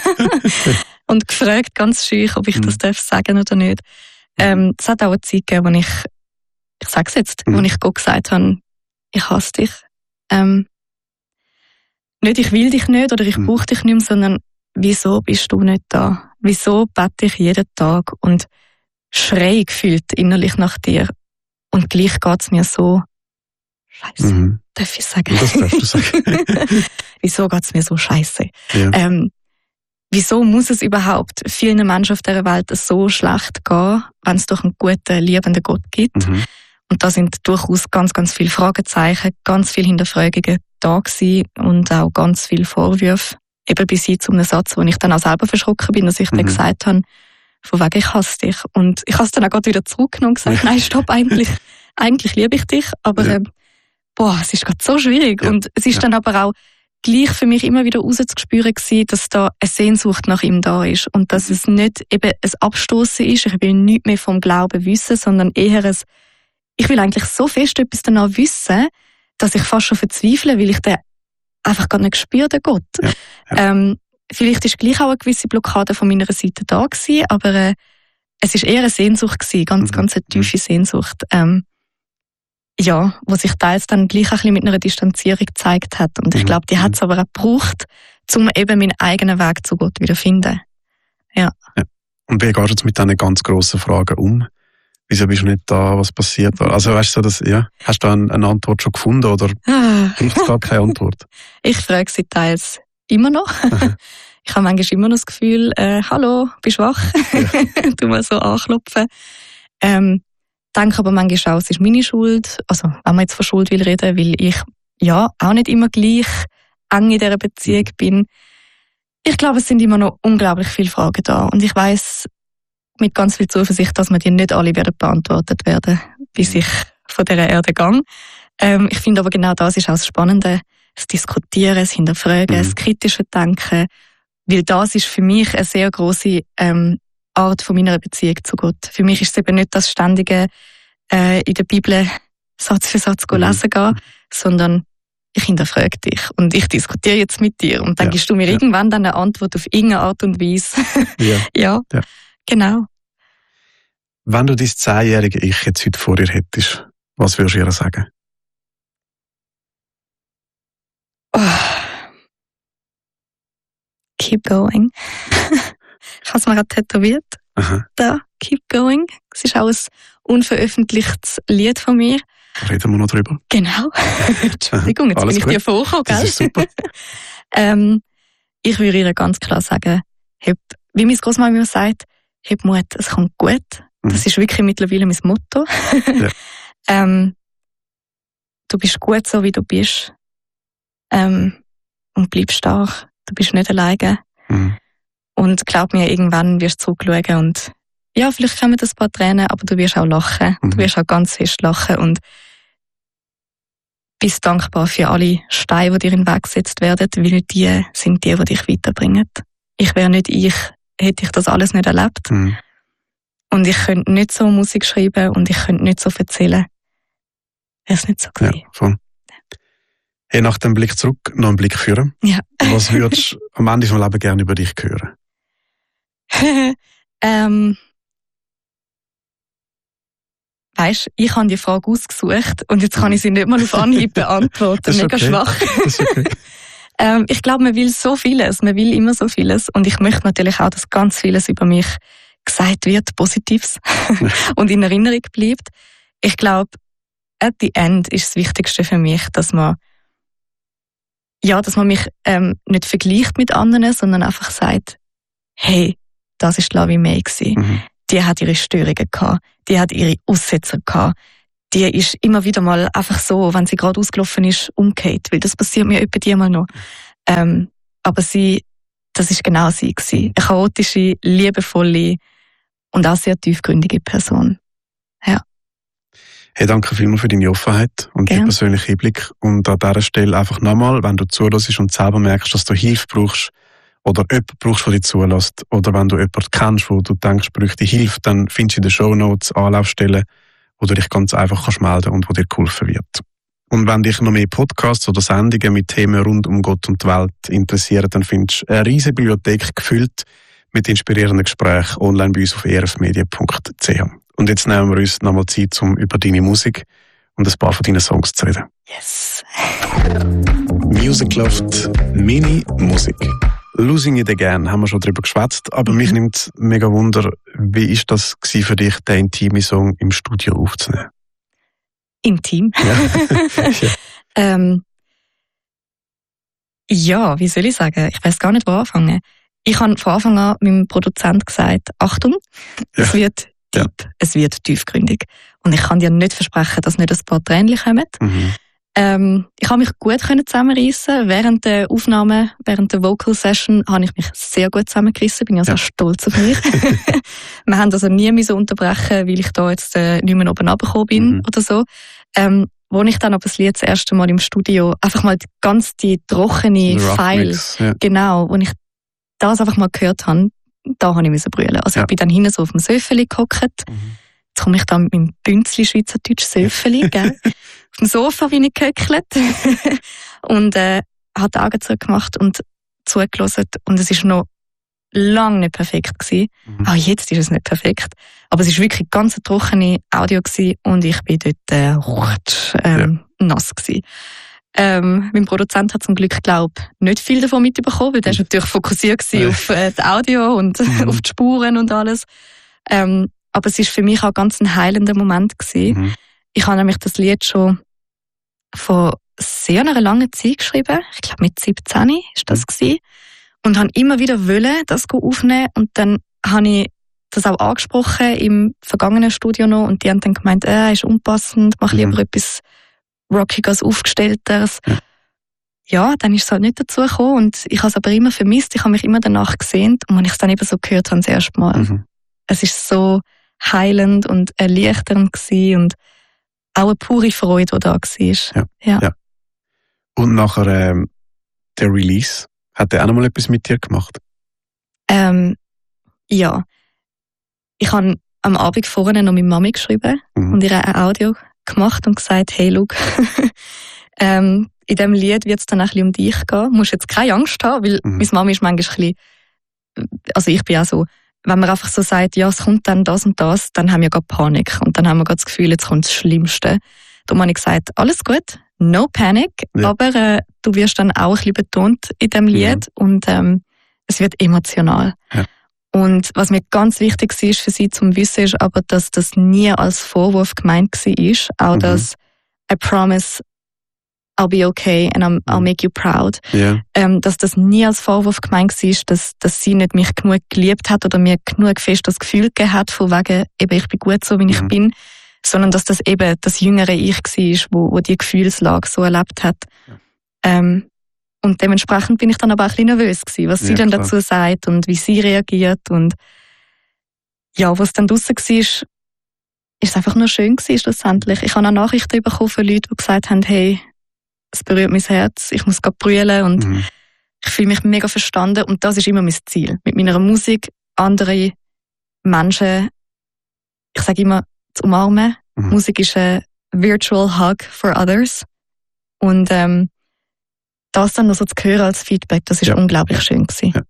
A: Und gefragt, ganz scheu, ob ich mhm. das darf sagen oder nicht. Ähm, es hat auch eine Zeit gegeben, wo ich, ich sage es jetzt, mhm. wo ich Gott gesagt habe, ich hasse dich. Ähm, nicht, ich will dich nicht oder ich mhm. brauche dich nicht mehr, sondern wieso bist du nicht da? Wieso bete ich jeden Tag und schreie gefühlt innerlich nach dir? Und gleich geht es mir so scheiße. Mhm. Darf ich sagen?
C: Das darfst du sagen.
A: Wieso geht es mir so scheiße?
C: Ja.
A: Ähm, wieso muss es überhaupt vielen Menschen auf dieser Welt so schlecht gehen, wenn es doch einen guten, liebenden Gott gibt?
C: Mhm.
A: Und da sind durchaus ganz, ganz viele Fragezeichen, ganz viele Hinterfragungen da gewesen und auch ganz viele Vorwürfe. Eben bis hin zu einem Satz, wo ich dann auch selber verschrocken bin, dass ich mhm. dann gesagt habe, von wegen, ich hasse dich. Und ich habe es dann auch gerade wieder zurückgenommen und gesagt, nein, stopp, eigentlich, eigentlich liebe ich dich, aber ja. äh, boah, es ist gerade so schwierig. Ja. Und es ist ja. dann aber auch gleich für mich immer wieder rauszuspüren gewesen, dass da eine Sehnsucht nach ihm da ist und dass es nicht eben ein Abstoßen ist, ich will nichts mehr vom Glauben wissen, sondern eher ein, ich will eigentlich so fest etwas danach wissen, dass ich fast schon verzweifle, weil ich den einfach gar nicht spüre, den Gott. Ja, ja. Ähm, vielleicht ist gleich auch eine gewisse Blockade von meiner Seite da gewesen, aber äh, es ist eher eine Sehnsucht gewesen, ganz, mhm. ganz eine tiefe Sehnsucht. Ähm, ja, wo sich teils dann gleich ein bisschen mit einer Distanzierung gezeigt hat. Und ich mhm. glaube, die hat es aber auch gebraucht, um eben meinen eigenen Weg zu Gott wieder zu finden. Ja. ja.
C: Und wie gehst du jetzt mit diesen ganz grossen Fragen um? Wieso bist du nicht da? Was passiert? Also weißt du, das, ja, hast du eine, eine Antwort schon gefunden oder braucht es gar keine Antwort?
A: Ich frage sie teils immer noch. Ich habe manchmal immer noch das Gefühl, äh, hallo, bist du wach? Ja. Du mal so anklopfen. Ähm, denke aber manchmal auch, es ist meine Schuld. Also wenn man jetzt von Schuld will reden, weil ich ja auch nicht immer gleich eng in dieser Beziehung bin. Ich glaube, es sind immer noch unglaublich viele Fragen da. Und ich weiss mit ganz viel Zuversicht, dass mir die nicht alle werden beantwortet werden, bis ich von dieser Erde gehe. Ähm, ich finde aber genau das ist auch das Spannende. Das Diskutieren, das Hinterfragen, mhm. das kritische Denken. Weil das ist für mich eine sehr grosse ähm, Art von meiner Beziehung zu Gott. Für mich ist es eben nicht das ständige äh, in der Bibel Satz für Satz mhm. lesen gehen, sondern ich hinterfrage dich und ich diskutiere jetzt mit dir und dann ja. gibst du mir ja. irgendwann dann eine Antwort auf irgendeine Art und Weise. ja. ja. ja. Genau.
C: Wenn du dein zehnjährige Ich jetzt heute vor dir hättest, was würdest du ihr sagen?
A: Oh. Keep going. Ich habe es mir gerade tätowiert.
C: Aha.
A: Da, keep going. Es ist auch ein unveröffentlichtes Lied von mir.
C: Da reden wir noch drüber.
A: Genau. Entschuldigung, jetzt bin ich dir vorgekommen, gell?
C: Das ist super.
A: ähm, ich würde ihr ganz klar sagen, hab, wie meine Großmama mir sagt, hab Mut, es kommt gut. Mhm. Das ist wirklich mittlerweile mein Motto. Ja. ähm, du bist gut, so wie du bist. Ähm, und bleib stark. Du bist nicht alleine.
C: Mhm.
A: Und glaub mir, irgendwann wirst du zurückschauen und ja, vielleicht kommen ein paar Tränen, aber du wirst auch lachen. Mhm. Du wirst auch ganz fest lachen und bist dankbar für alle Steine, die dir in den Weg gesetzt werden, weil die sind die, die dich weiterbringen. Ich wäre nicht ich, hätte ich das alles nicht erlebt.
C: Mhm.
A: Und ich könnte nicht so Musik schreiben und ich könnte nicht so erzählen. Wäre es nicht so gewesen.
C: Ja, voll. Hey, nach dem Blick zurück noch einen Blick führen.
A: Ja.
C: Was würdest du am Ende des Lebens gerne über dich hören?
A: ähm, Weisst, ich habe die Frage ausgesucht und jetzt kann ich sie nicht mal auf Anhieb beantworten. Mega okay. schwach.
C: Das ist okay.
A: ähm, ich glaube, man will so vieles, man will immer so vieles und ich möchte natürlich auch, dass ganz vieles über mich gesagt wird, Positives und in Erinnerung bleibt. Ich glaube, at the end ist das Wichtigste für mich, dass man ja, dass man mich ähm, nicht vergleicht mit anderen, sondern einfach sagt, hey, das ist Lavi May gewesen.
C: Mhm.
A: die hat ihre Störungen gehabt, die hat ihre Aussetzer gehabt. Die ist immer wieder mal einfach so, wenn sie gerade ausgelaufen ist, umgekehrt. Weil das passiert mir etwa die mal noch. Ähm, aber sie, das ist genau sie gewesen. Eine chaotische, liebevolle und auch sehr tiefgründige Person. Ja.
C: Hey, danke vielmals für deine Offenheit und den persönlichen Einblick. Und an dieser Stelle einfach nochmal, wenn du zuhörst und selber merkst, dass du Hilfe brauchst oder jemanden brauchst, der dich zulässt, oder wenn du jemanden kennst, wo du denkst, bräuchte Hilfe, dann findest du in den Shownotes Anlaufstellen, wo du dich ganz einfach kannst melden und wo dir geholfen wird. Und wenn dich noch mehr Podcasts oder Sendungen mit Themen rund um Gott und die Welt interessieren, dann findest du eine riesige Bibliothek gefüllt mit inspirierenden Gesprächen online bei uns auf e r f media punkt c h. Und jetzt nehmen wir uns nochmal Zeit, um über deine Musik und ein paar von deinen Songs zu reden.
A: Yes!
C: Music Loft, Mini Musik. Losing It Again haben wir schon darüber geschwätzt, aber mhm. mich nimmt mega Wunder, wie ist das für dich, den intimen Song im Studio aufzunehmen?
A: Intim?
C: Ja. ja.
A: ähm, ja, wie soll ich sagen? Ich weiß gar nicht, wo anfangen. Ich habe von Anfang an meinem Produzent gesagt, Achtung, ja. es wird deep, ja. es wird tiefgründig. Und ich kann dir nicht versprechen, dass nicht ein paar Tränen kommen. Mhm. Ähm, ich habe mich gut zusammenreissen. Während der Aufnahme, während der Vocal Session, habe ich mich sehr gut zusammengerissen. Bin ja sehr stolz auf mich. Wir haben also nie so unterbrechen, weil ich da jetzt äh, nicht mehr oben runtergekommen bin mhm. oder so. Ähm, wo ich dann aber das Lied das erste Mal im Studio einfach mal die, ganz die trockene File, ja. genau, wo ich das einfach mal gehört habe, da habe ich müssen brüllen. Also ja. ich bin dann hinten so auf dem Söffeli gehockt. Mhm. Jetzt komme ich dann mit meinem Bünzli Schweizerdeutsch Söffeli, gell? Auf dem Sofa bin ich gehöckelt und äh, habe die Augen zugemacht und zugelassen. Und es war noch lange nicht perfekt gewesen. Mhm. Auch jetzt ist es nicht perfekt. Aber es war wirklich ganz trockene Audio gewesen und ich bin dort äh, rutsch, ähm, ja. nass gewesen. Ähm, mein Produzent hat zum Glück, glaube ich, nicht viel davon mitbekommen, weil der war natürlich fokussiert gewesen auf äh, das Audio und mhm. auf die Spuren und alles. Ähm, aber es war für mich auch ganz ein heilender Moment gewesen. Mhm. Ich habe nämlich das Lied schon vor sehr einer langen Zeit geschrieben. Ich glaube, mit siebzehn war das mhm. gewesen. Und habe immer wieder wollen, das aufnehmen. Und dann habe ich das auch angesprochen im vergangenen Studio noch. Und die haben dann gemeint, äh, ist unpassend, mach lieber mhm. etwas Rockiges, Aufgestellteres. Ja. ja, dann ist es halt nicht dazu gekommen. Und ich habe es aber immer vermisst. Ich habe mich immer danach gesehnt. Und wenn ich es dann eben so gehört habe, das erste Mal. Mhm. Es ist so heilend und erleichternd gewesen und auch eine pure Freude, die da war.
C: Ja.
A: Ja.
C: ja. Und nachher ähm, der Release, hat der auch noch mal etwas mit dir gemacht?
A: Ähm, ja. Ich habe am Abend vorher noch mit Mami geschrieben mhm. und ihr ein Audio gemacht und gesagt, hey, schau, ähm, in diesem Lied wird es dann ein bisschen um dich gehen. Du musst jetzt keine Angst haben, weil mhm. meine Mami ist manchmal ein bisschen, also ich bin auch so, wenn man einfach so sagt, ja, es kommt dann das und das, dann haben wir gerade Panik und dann haben wir gerade das Gefühl, jetzt kommt das Schlimmste. Darum habe ich gesagt, alles gut, no panic, ja. aber äh, du wirst dann auch ein bisschen betont in diesem Lied mhm. und ähm, es wird emotional. Ja. Und was mir ganz wichtig war für sie zum Wissen, ist aber, dass das nie als Vorwurf gemeint war, auch mhm. dass I promise I'll be okay and I'm, I'll make you proud. Yeah. Ähm, dass das nie als Vorwurf gemeint war, dass, dass sie nicht mich genug geliebt hat oder mir genug fest das Gefühl gegeben hat, von wegen, eben, ich bin gut so, wie ich mhm. bin, sondern dass das eben das jüngere Ich war, wo, wo die Gefühlslage so erlebt hat. Ja. Ähm, und dementsprechend bin ich dann aber auch ein bisschen nervös gewesen, was ja, sie dann klar. dazu sagt und wie sie reagiert. Und ja, was dann draussen war, ist es einfach nur schön gewesen, schlussendlich. Ich habe auch Nachrichten bekommen von Leuten, die gesagt haben, hey, es berührt mein Herz, ich muss gerade brüllen und mhm. ich fühle mich mega verstanden und das ist immer mein Ziel. Mit meiner Musik andere Menschen, ich sage immer, zu umarmen. Mhm. Musik ist ein virtual hug for others und ähm, das dann noch so zu hören als Feedback, das ist ja. unglaublich schön gewesen. Ja.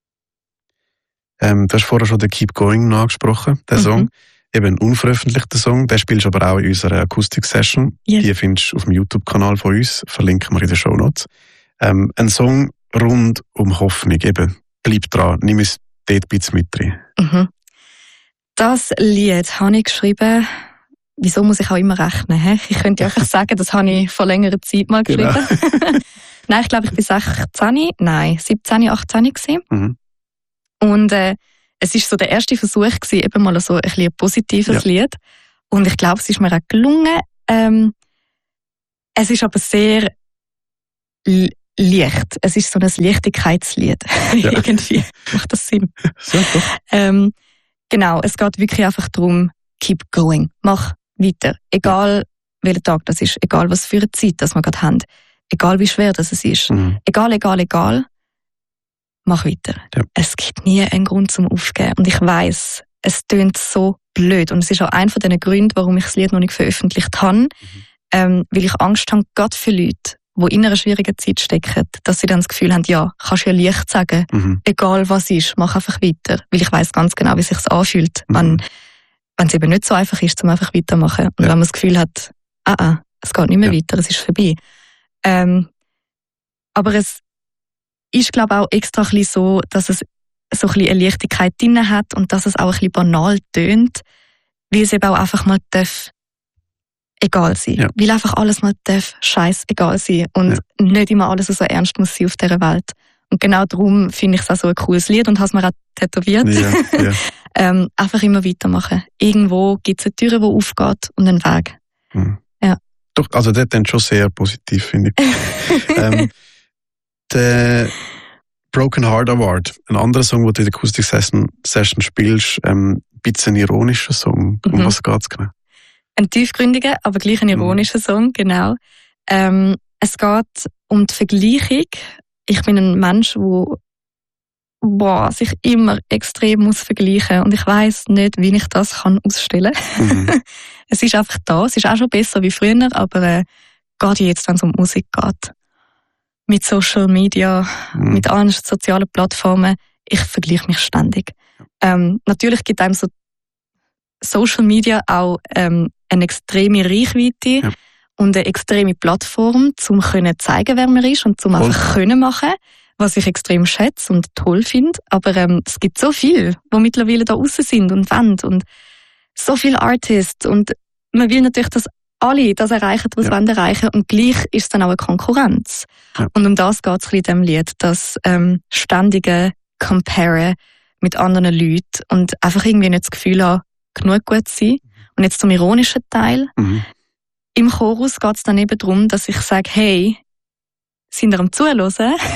C: Ähm, du hast vorher schon den Keep Going angesprochen, den mhm. Song. Eben ein unveröffentlichter Song, den spielst du aber auch in unserer Akustik-Session. Yes. Die findest du auf dem YouTube-Kanal von uns, verlinken wir in den Shownotes. Ähm, ein Song rund um Hoffnung, eben, bleib dran, nimm es dort ein bisschen mit rein.
A: Mhm. Das Lied habe ich geschrieben, wieso muss ich auch immer rechnen? He? Ich könnte einfach sagen, das habe ich vor längerer Zeit mal geschrieben. Genau. Nein, ich glaube, ich war sechzehn, nein, siebzehn, achtzehn gewesen. Mhm. Und äh, es ist so der erste Versuch gewesen, eben mal so ein, bisschen ein positives
C: ja.
A: Lied. Und ich glaube, es ist mir auch gelungen. Ähm, es ist aber sehr l- leicht. Es ist so ein Leichtigkeitslied. Ja. Irgendwie macht das Sinn.
C: So, doch.
A: Ähm, genau, es geht wirklich einfach darum, keep going. Mach weiter. Egal, welcher Tag das ist. Egal, was für eine Zeit das wir gerade haben. Egal, wie schwer das ist. Mhm. Egal, egal, egal. Mach weiter. Ja. Es gibt nie einen Grund zum Aufgeben. Und ich weiss, es tönt so blöd. Und es ist auch einer von den Gründen, warum ich das Lied noch nicht veröffentlicht habe. Mhm. Ähm, weil ich Angst habe, gerade für Leute, die in einer schwierigen Zeit stecken, dass sie dann das Gefühl haben, ja, kannst ja leicht sagen, mhm. egal was ist, mach einfach weiter. Weil ich weiss ganz genau, wie es sich anfühlt, mhm. wenn, wenn es eben nicht so einfach ist, um einfach weitermachen. Und ja. wenn man das Gefühl hat, ah, ah, es geht nicht mehr ja. weiter, es ist vorbei. Ähm, aber es ist, glaube ich, auch extra ein bisschen so, dass es so ein bisschen eine Leichtigkeit drin hat und dass es auch ein bisschen banal tönt, weil es eben auch einfach mal darf egal sein. Ja. Weil einfach alles mal darf scheiß egal sein und ja. nicht immer alles so ernst muss sein auf dieser Welt. Und genau darum finde ich es auch so ein cooles Lied und habe es mir auch tätowiert. Ja, ja. ähm, einfach immer weitermachen. Irgendwo gibt es eine Tür, die aufgeht und einen Weg.
C: Hm. Ja. Doch, also das ist schon sehr positiv, finde ich. ähm, der Broken Heart Award, ein anderer Song, den du in der Acoustic Session, Session spielst, ähm, ein bisschen ein ironischer Song. Um mhm. was geht es genau?
A: Ein tiefgründiger, aber gleich ein ironischer mhm. Song, genau. Ähm, es geht um die Vergleichung. Ich bin ein Mensch, der boah, sich immer extrem muss vergleichen und ich weiss nicht, wie ich das kann ausstellen kann. Mhm. Es ist einfach da, es ist auch schon besser wie früher, aber äh, gerade jetzt, wenn es um Musik geht, mit Social Media, mhm. mit allen sozialen Plattformen, ich vergleiche mich ständig. Ähm, natürlich gibt einem so Social Media auch ähm, eine extreme Reichweite ja. und eine extreme Plattform, um zu zeigen, wer man ist und um einfach können machen, was ich extrem schätze und toll finde. Aber ähm, es gibt so viele, die mittlerweile da draussen sind und wollen und so viele Artists und man will natürlich, dass alle das erreichen, was ja. sie erreichen wollen und gleich ist es dann auch eine Konkurrenz. Ja. Und um das geht es in diesem Lied, das ähm, ständige Comparen mit anderen Leuten und einfach irgendwie nicht das Gefühl haben, genug gut zu sein. Und jetzt zum ironischen Teil. Mhm. Im Chorus geht es dann eben darum, dass ich sage, hey, sind ihr am Zuhören?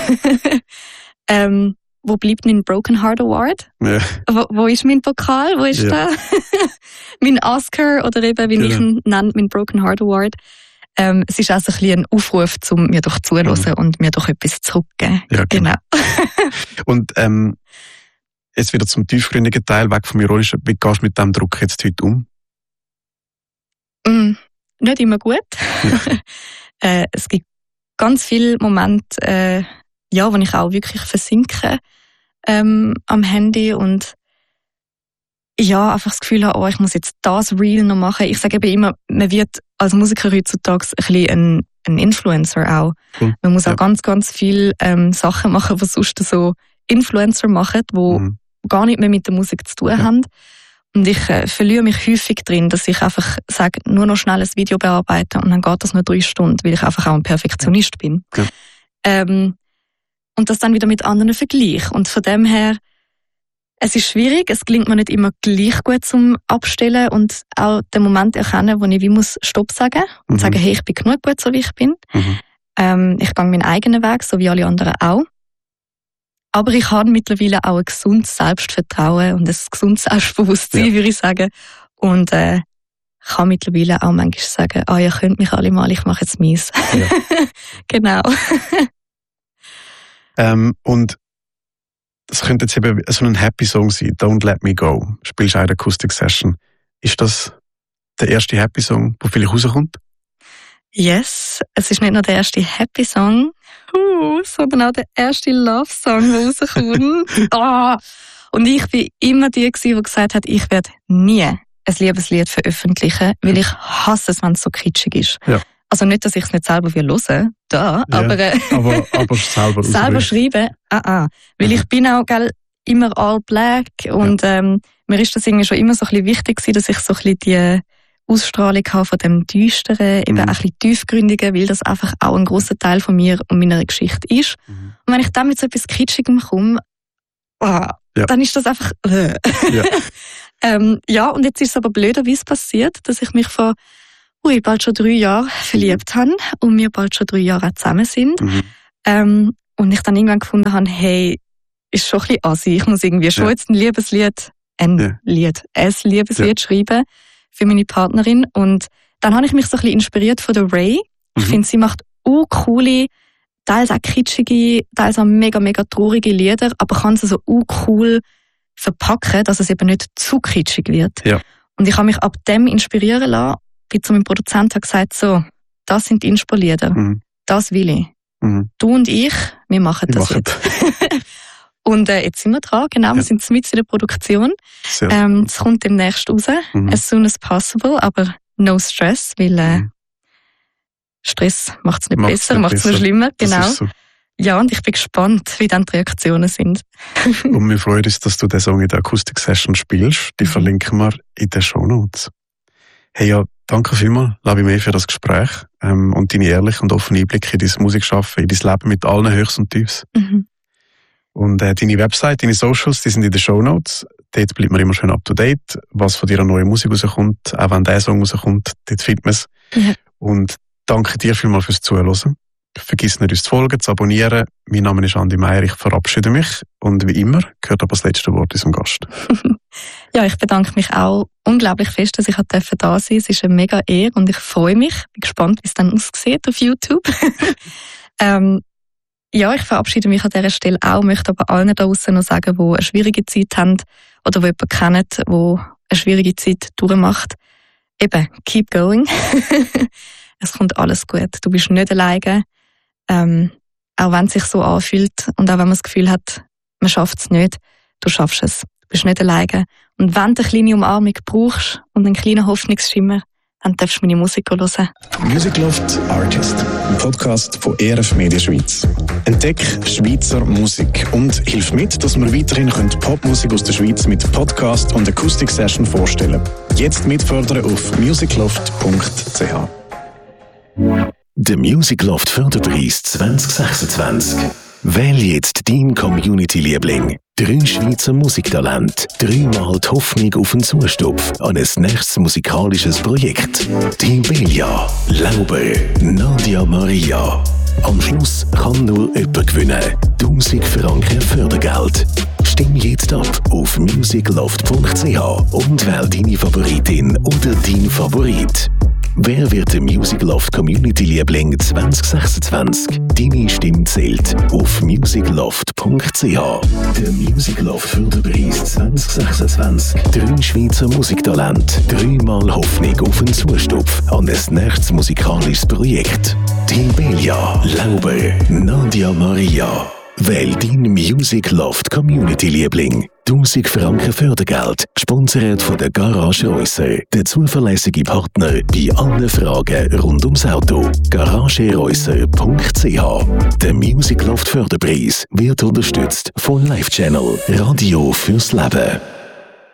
A: ähm, wo bleibt mein Broken Heart Award? Ja. Wo, wo ist mein Pokal? Wo ist ja. der? Mein Oscar oder eben, wie genau. ich ihn nenne, mein Broken Heart Award. Ähm, es ist also ein bisschen ein Aufruf, um mir doch zuzuhören mhm. und mir doch etwas zurückzugeben. Ja, genau. genau.
C: Und ähm, jetzt wieder zum tiefgründigen Teil, weg vom Ironischen. Wie gehst du mit diesem Druck jetzt heute um?
A: Mm, nicht immer gut. Ja. äh, es gibt ganz viele Momente, äh, ja, wo ich auch wirklich versinke ähm, am Handy und ja, einfach das Gefühl habe, oh, ich muss jetzt das Reel noch machen. Ich sage eben immer, man wird als Musiker heutzutage ein bisschen ein, ein Influencer auch. Cool. Man muss ja. auch ganz, ganz viele ähm, Sachen machen, die sonst so Influencer machen, die mhm. gar nicht mehr mit der Musik zu tun ja. haben. Und ich äh, verliere mich häufig drin, dass ich einfach sage, nur noch schnell ein Video bearbeiten und dann geht das nur drei Stunden, weil ich einfach auch ein Perfektionist bin. Ja. Ähm, und das dann wieder mit anderen vergleiche. Und von dem her, es ist schwierig, es gelingt mir nicht immer gleich gut zum Abstellen und auch den Moment erkennen, wo ich wie muss Stopp sagen und mhm. sagen, hey, ich bin genug gut, so wie ich bin. Mhm. Ähm, ich gehe meinen eigenen Weg, so wie alle anderen auch. Aber ich habe mittlerweile auch ein gesundes Selbstvertrauen und ein gesundes Selbstbewusstsein, ja. würde ich sagen. Und äh, kann mittlerweile auch manchmal sagen, ah, ihr könnt mich alle mal, ich mache jetzt meins. Ja. Genau.
C: ähm, und das könnte jetzt eben so ein Happy Song sein, Don't Let Me Go. Spielst du eine Acoustic Session. Ist das der erste Happy Song, der vielleicht rauskommt?
A: Yes, es ist nicht nur der erste Happy Song, uh, sondern auch der erste Love Song, der rauskommt. oh. Und ich war immer die, die gesagt hat, ich werde nie ein Liebeslied veröffentlichen, weil ich hasse es, wenn es so kitschig ist. Ja. Also nicht, dass ich es nicht selber hören will, da, ja, aber, äh,
C: aber, aber selber,
A: selber schreiben, ah, ah. Weil mhm. ich bin auch gell, immer all black und ja. ähm, mir ist das irgendwie schon immer so ein bisschen wichtig gewesen, dass ich so ein bisschen die Ausstrahlung habe von dem Düsteren, eben mhm. ein bisschen Tiefgründigen, weil das einfach auch ein grosser Teil von mir und meiner Geschichte ist. Mhm. Und wenn ich dann mit so etwas Kitschigem komme, oh,
C: ja.
A: dann ist das einfach äh.
C: Ja.
A: ähm, ja, und jetzt ist es aber blöderweise passiert, dass ich mich vor ui, bald schon drei Jahren verliebt habe und wir bald schon drei Jahre auch zusammen sind.
C: Mhm.
A: Ähm, und ich dann irgendwann gefunden habe, hey, ist schon ein bisschen assi. Ich muss irgendwie schon
C: ja.
A: jetzt ein Liebeslied, ein
C: ja.
A: Lied, ein Liebeslied ja. schreiben für meine Partnerin. Und dann habe ich mich so ein bisschen inspiriert von der Ray. Ich mhm. finde, sie macht auch coole, teils auch kitschige, teils auch mega, mega traurige Lieder, aber kann sie so auch cool verpacken, dass es eben nicht zu kitschig wird.
C: Ja.
A: Und ich habe mich ab dem inspirieren lassen, bin zu meinem Produzenten gesagt, so, das sind die Inspo-Lieder.
C: Mhm.
A: Das will ich.
C: Mhm.
A: Du und ich, wir machen
C: wir
A: das
C: machen.
A: jetzt. Und äh, jetzt sind wir dran, genau, ja. wir sind mit in der Produktion. Ähm, es kommt demnächst raus, mhm. as soon as possible, aber no stress, weil äh, mhm. Stress macht es nicht macht's besser, macht es nur schlimmer. Genau. So. Ja, und ich bin gespannt, wie dann die Reaktionen sind.
C: Und wir freuen uns, dass du den Song in der Akustik-Session spielst. Die mhm. verlinken wir in den Shownotes. Hey, ja, danke vielmals, Labimé, für das Gespräch ähm, und deine ehrlichen und offenen Einblicke in dein Musikschaffen, in dein Leben mit allen Höchst und Tiefs.
A: Mhm.
C: Und äh, deine Website, deine Socials, die sind in den Shownotes. Dort bleibt man immer schön up to date, was von dir an neue Musik rauskommt, auch wenn der Song rauskommt, dort findet man es.
A: Ja.
C: Und danke dir vielmals fürs Zuhören. Vergiss nicht, uns zu folgen, zu abonnieren. Mein Name ist Andi Meier, ich verabschiede mich. Und wie immer gehört aber das letzte Wort unserem Gast.
A: Ja, ich bedanke mich auch unglaublich fest, dass ich da sein durfte. Es ist eine mega Ehre und ich freue mich. Bin gespannt, wie es dann aussieht auf YouTube. ähm, ja, ich verabschiede mich an dieser Stelle auch, möchte aber allen da draussen noch sagen, die eine schwierige Zeit haben oder die jemanden kennen, der eine schwierige Zeit durchmacht. Eben, keep going. Es kommt alles gut. Du bist nicht alleine. Ähm, auch wenn es sich so anfühlt und auch wenn man das Gefühl hat, man schafft es nicht, du schaffst es. Du bist nicht alleine. Und wenn du eine kleine Umarmung brauchst und einen kleinen Hoffnungsschimmer, dann darfst du meine Musik hören.
B: Music Loft Artist, ein Podcast von E R F Media Schweiz. Entdeck Schweizer Musik und hilf mit, dass wir weiterhin Popmusik aus der Schweiz mit Podcast und Akustik-Session vorstellen. Jetzt mitfördern auf musicloft punkt c h.
D: Der Music Loft Förderpreis zwanzig sechsundzwanzig. Wähl jetzt dein Community-Liebling. Drei Schweizer Musiktalente, dreimal die Hoffnung auf einen Zustupf an ein nächstes musikalisches Projekt. Tibelia, Lauber, Nadia Maria. Am Schluss kann nur jemand gewinnen. tausend Franken Fördergeld. Stimm jetzt ab auf musicloft punkt c h und wähl deine Favoritin oder dein Favorit. Wer wird der Music Loft Community Liebling zwanzig sechsundzwanzig? Deine Stimme zählt auf musicloft punkt c h. Der Music Loft Förderpreis zwanzig sechsundzwanzig. Drei Schweizer Musiktalente, dreimal Hoffnung auf einen Zustupf an ein nächstes musikalisches Projekt. Tibelia, Lauber, Nadia Maria. Wähl dein Music Loft Community Liebling. tausend Franken Fördergeld, gesponsert von der Garage Reusser, der zuverlässige Partner bei allen Fragen rund ums Auto. garage reusser punkt c h. Der Music Loft Förderpreis wird unterstützt von Live Channel, Radio fürs Leben.